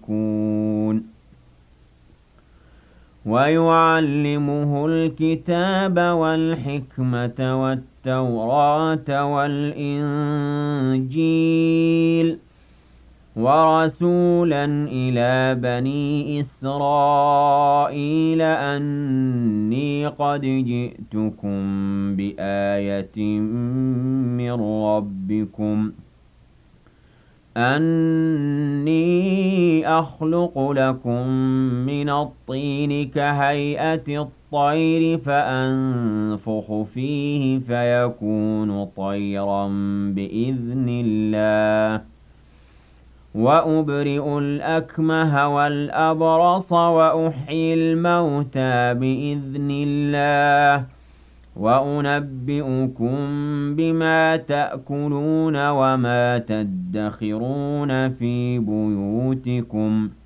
يشركون ويعلمه الكتاب والحكمة والتوراة والإنجيل ورسولا إلى بني إسرائيل أني قد جئتكم بآية من ربكم أني أخلق لكم من الطين كهيئة الطير فأنفخ فيه فيكون طيرا بإذن الله وأبرئ الأكمه والأبرص وأحيي الموتى بإذن الله وأنبئكم بما تأكلون وما تدخرون في بيوتكم